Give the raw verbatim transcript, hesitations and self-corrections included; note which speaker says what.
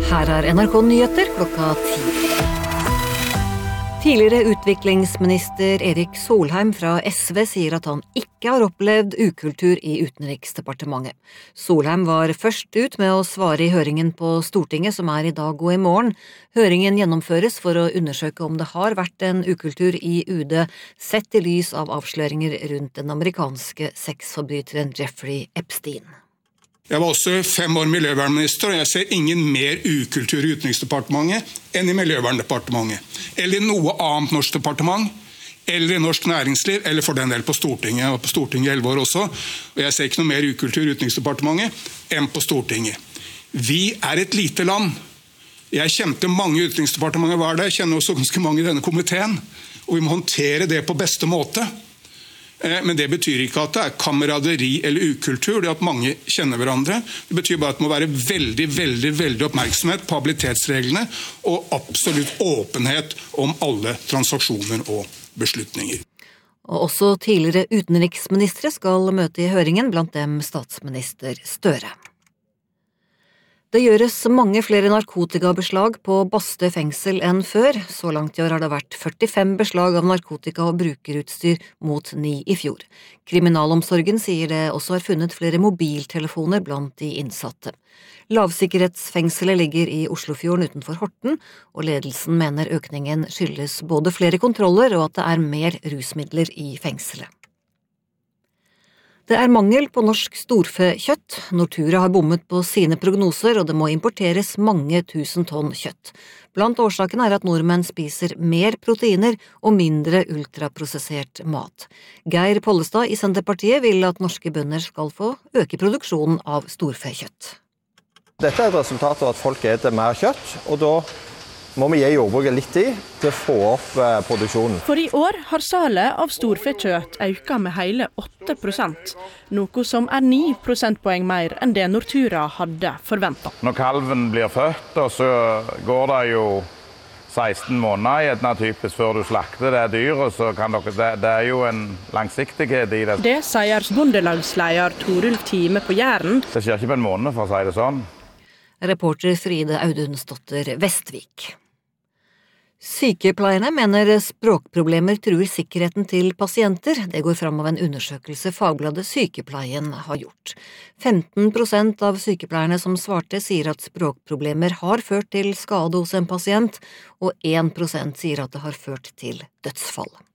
Speaker 1: Her er N R K-nyheter klokka ti. Tidligere utviklingsminister Erik Solheim fra S V sier at han ikke har opplevd ukultur i Utenriksdepartementet. Solheim var først ut med å svare i høringen på Stortinget som er i dag og i morgen. Høringen gjennomføres for å undersøke om det har vært en ukultur i U D, sett i lys av avsløringer rundt den amerikanske sexforbryteren Jeffrey Epstein.
Speaker 2: Jeg var også fem år miljøvernminister, og jeg ser ingen mer ukultur i Utenriksdepartementet enn i Miljøverndepartementet, eller i noe annet norsk departement, eller i norsk næringsliv, eller for den del på Stortinget. Jeg var på Stortinget i elleve år også, og jeg ser ikke noe mer ukultur i Utenriksdepartementet enn på Stortinget. Vi er et lite land. Jeg kjente mange i Utenriksdepartementet var det, jeg kjenner også ganske mange i denne komiteen, og vi må håndtere det på beste måte. Men det betyr ikke at det er kameraderi eller ukultur, det at mange kjenner hverandre. Det betyr bare at det må være veldig, veldig, veldig oppmerksomhet på habilitetsreglene og absolutt åpenhet om alle transaksjoner og beslutninger.
Speaker 1: Og også tidligere utenriksministre skal møte i høringen, blant dem statsminister Støre. Det gjøres mange flere narkotikabeslag på Bastøy fengsel enn før. Så langt i år har det vært førtifem beslag av narkotika og brukerutstyr mot ni i fjor. Kriminalomsorgen sier det også har funnet flere mobiltelefoner blant de innsatte. Lavsikkerhetsfengselet ligger i Oslofjorden utenfor Horten, og ledelsen mener økningen skyldes både flere kontroller og at det er mer rusmidler i fengselet. Det er mangel på norsk storfekjøtt. Nortura har bommet på sine prognoser, og det må importeres mange tusen tonn kjøtt. Blant årsakene er at nordmenn spiser mer proteiner og mindre ultraprosessert mat. Geir Pollestad i Senterpartiet vil at norske bønder skal få øke produksjonen av storfekjøtt.
Speaker 3: Dette er et resultat av at folk eter mer kjøtt, og da må vi gi jordbruket litt tid til å få opp produksjonen.
Speaker 4: For i år har salet av storfekjøtt økt med hele åtte prosent, noe som er ni prosentpoeng mer enn det Nortura hadde forventet.
Speaker 5: Når kalven blir født, så går det jo seksten måneder i et typisk før du slakter det dyret, så kan dere, det, det er jo en langsiktighet i det.
Speaker 4: Det sier bondelagsleder Torulf Time på Jæren.
Speaker 5: Det skjer ikke på en måned, for å si det sånn.
Speaker 1: Reporter Fride Audunsdotter Vestvik. Sykepleierne mener språkproblemer truer sikkerheten til pasienter. Det går fram av en undersøkelse Fagbladet Sykepleien har gjort. femten prosent av sykepleierne som svarte sier at språkproblemer har ført til skade hos en pasient, og én prosent sier at det har ført til dødsfall.